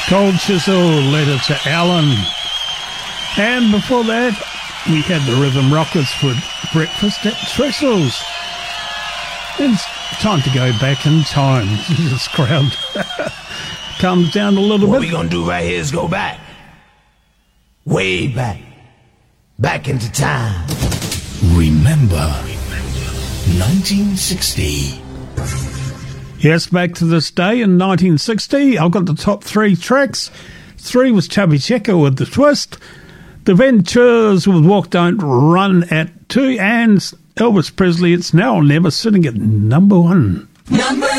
Cold Chisel, Letter to Alan. And before that, we had the Rhythm Rockets for Breakfast at Trestles. It's time to go back in time. This crowd calms down a little bit. What we gonna do right here is go back. Way back. Back into time. Remember 1960. Yes, back to this day in 1960. I've got the top 3 tracks. 3 was Chubby Checker with The Twist. The Ventures with Walk Don't Run at 2. And Elvis Presley, It's Now or Never, sitting at number 1. Number